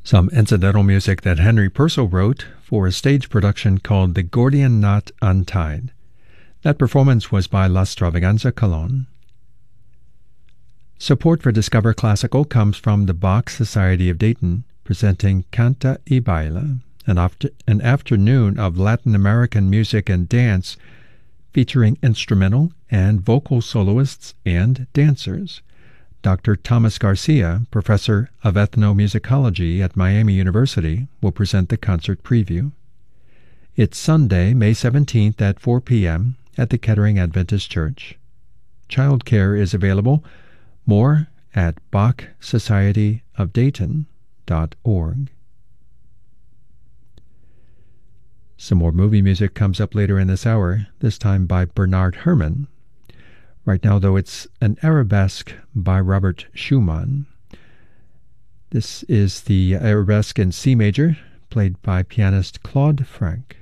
Some incidental music that Henry Purcell wrote for a stage production called The Gordian Knot Untied. That performance was by La Stravaganza Cologne. Support for Discover Classical comes from the Bach Society of Dayton, presenting Canta y Baila, an afternoon of Latin American music and dance featuring instrumental and vocal soloists and dancers. Dr. Thomas Garcia, professor of ethnomusicology at Miami University, will present the concert preview. It's Sunday, May 17th at 4 p.m. at the Kettering Adventist Church. Childcare is available. More at BachSocietyofDayton.org. Some more movie music comes up later in this hour, this time by Bernard Herrmann. Right now, though, it's an arabesque by Robert Schumann. This is the arabesque in C major, played by pianist Claude Frank.